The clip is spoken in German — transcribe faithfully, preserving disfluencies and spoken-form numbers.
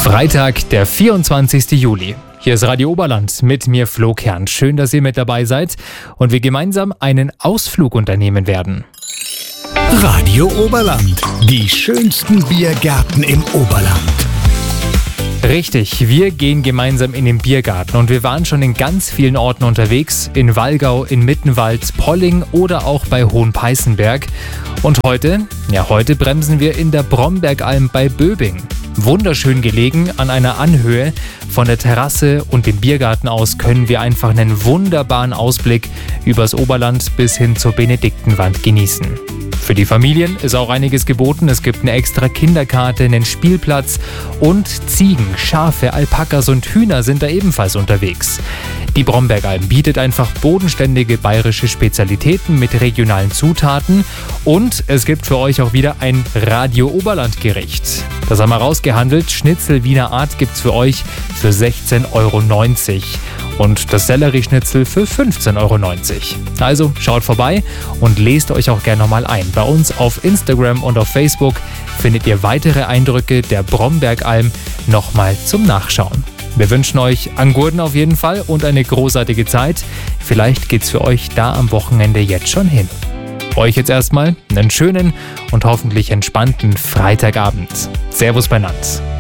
Freitag, der vierundzwanzigster Juli. Hier ist Radio Oberland mit mir Flo Kern. Schön, dass ihr mit dabei seid und wir gemeinsam einen Ausflug unternehmen werden. Radio Oberland, die schönsten Biergärten im Oberland. Richtig, wir gehen gemeinsam in den Biergarten und wir waren schon in ganz vielen Orten unterwegs, in Wallgau, in Mittenwald, Polling oder auch bei Hohenpeißenberg. Und heute, ja heute bremsen wir in der Brombergalm bei Böbing. Wunderschön gelegen an einer Anhöhe. Von der Terrasse und dem Biergarten aus können wir einfach einen wunderbaren Ausblick übers Oberland bis hin zur Benediktenwand genießen. Für die Familien ist auch einiges geboten. Es gibt eine extra Kinderkarte, einen Spielplatz und Ziegen, Schafe, Alpakas und Hühner sind da ebenfalls unterwegs. Die Brombergalm bietet einfach bodenständige bayerische Spezialitäten mit regionalen Zutaten und es gibt für euch auch wieder ein Radio Oberland Gericht. Das haben wir rausgehandelt. Schnitzel Wiener Art gibt's für euch für sechzehn Euro neunzig und das Sellerieschnitzel für fünfzehn Euro neunzig. Also schaut vorbei und lest euch auch gerne nochmal ein. Bei uns auf Instagram und auf Facebook findet ihr weitere Eindrücke der Brombergalm nochmal zum Nachschauen. Wir wünschen euch an Gurden auf jeden Fall und eine großartige Zeit. Vielleicht geht's für euch da am Wochenende jetzt schon hin. Euch jetzt erstmal einen schönen und hoffentlich entspannten Freitagabend. Servus beieinander.